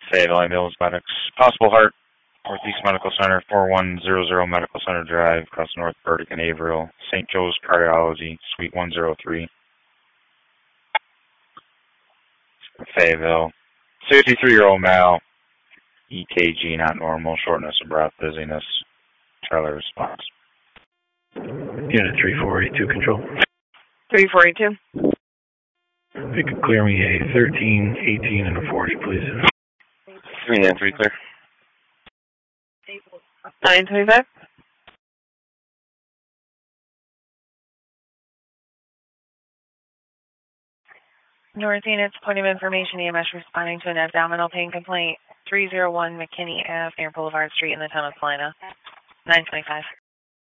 Fayetteville Ambulance Medics. Possible heart. Northeast Medical Center, 4100 Medical Center Drive, across North Burdick and Averill. St. Joe's Cardiology, Suite 103. Fayetteville. 63-year-old male. EKG not normal, shortness of breath, dizziness. Trailer response. Unit 3482 control. 3482. If you could clear me a 13, 18, and a 40, please. 393 clear. 925. North Unit's point of information, EMS responding to an abdominal pain complaint, 301 McKinney Ave near Boulevard Street in the town of Salina. 925.